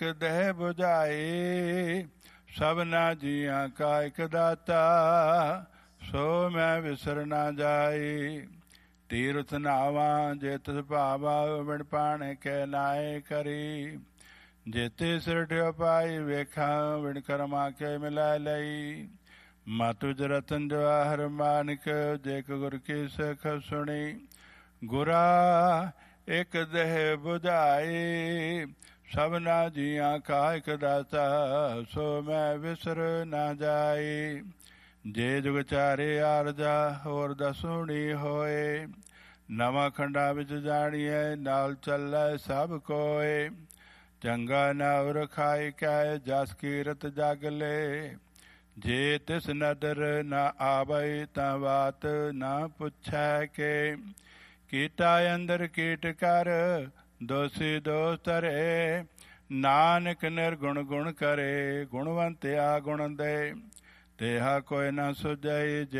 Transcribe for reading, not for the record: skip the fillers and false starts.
ਇੱਕ ਦੇਹ ਬੁਝਾਏ, ਸਭਨਾ ਜੀਆਂ ਕਾ ਇੱਕ ਦਾਤਾ, ਸੋ ਮੈਂ ਵਿਸਰ ਨਾ ਜਾਏ। ਤੀਰਥ ਨਾਵਾਂ ਜੇ ਤਿਸ ਭਾਵਾ, ਬਿਨ ਪਾਣੇ ਕੈ ਨਾਏ ਕਰੀ। ਜੇਤੇ ਸਿਰਠਿਓ ਪਾਈ ਵੇਖਾਂ, ਬਿਨ ਕਰਮਾ ਕੇ ਮਿਲਾ ਲਈ। ਮਾਤੁ ਰਤਨ ਜਵਾਹਰ ਮਾਨਿਕ, ਜੇ ਗੁਰ ਕੀ ਸਿੱਖ ਸੁਣੀ। ਗੁਰਾ ਇੱਕ ਦੇਹ ਬੁਝਾਏ, ਸਭਨਾ ਜੀਆਂ ਕਾ ਇੱਕ ਦਾਤਾ, ਸੋ ਮੈਂ ਵਿਸਰ ਨਾ ਜਾਏ। ਜੇ ਜੁਗ ਚਾਰੇ ਆਰਜਾ, ਹੋਰ ਦਸੂਣੀ ਹੋਏ। ਨਵਾਂ ਖੰਡਾ ਵਿੱਚ ਜਾਣੀਏ, ਨਾਲ ਚੱਲੈ ਸਭ ਕੋਏ। ਚੰਗਾ ਨਵ ਖਾਈ ਕੈ, ਜਸ ਕੀਰਤ ਜਗ ਲੈ। ਜੇ ਤਿਸ ਨਦਰ ਨਾ ਆਵੈ, ਤਾਂ ਬਾਤ ਨਾ ਪੁੱਛੈ ਕੇ। ਕੀਟਾ ਅੰਦਰ ਕੀਟ ਕਰ, ਦੋਸੀ ਦੋਸ ਧਰੇ। ਨਾਨਕ ਨਿਰਗੁਣ ਗੁਣ ਕਰੇ, ਗੁਣਵੰਤਿਆ ਗੁਣ ਦੇ। ਤੇਹਾ ਕੋਈ ਨਾ ਸੁਝਈ,